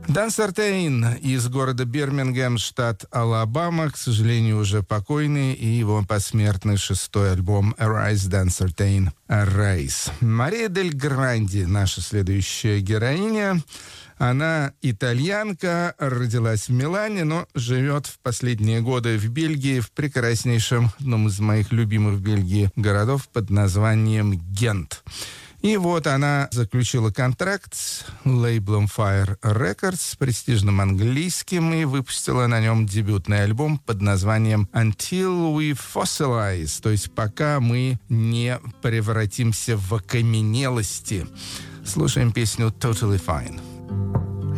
Дан Сартейн из города Бирмингем, штат Алабама, к сожалению, уже покойный, и его посмертный 6-й альбом «Arise, Dan Sartain, Arise». Мария Дель Гранди, наша следующая героиня. Она итальянка, родилась в Милане, но живет в последние годы в Бельгии, в прекраснейшем, одном из моих любимых в Бельгии городов под названием Гент. И вот она заключила контракт с лейблом Fire Records, престижным английским, и выпустила на нем дебютный альбом под названием «Until We Fossilize», то есть «Пока мы не превратимся в окаменелости». Слушаем песню «Totally Fine».